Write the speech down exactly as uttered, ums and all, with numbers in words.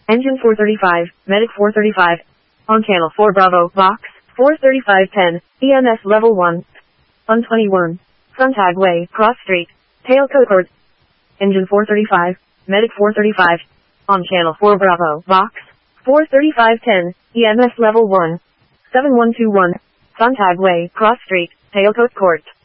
Engine four thirty-five, Medic four thirty-five. On channel four Bravo, Box, four thirty-five ten, E M S level one. On twenty-one. Sontag Way, Cross Street, Tailcoat Court. Engine four thirty-five, Medic four thirty-five. On channel four Bravo, Box, four thirty-five ten, E M S level one. seven one two one. Sontag Way, Cross Street, Tailcoat Court.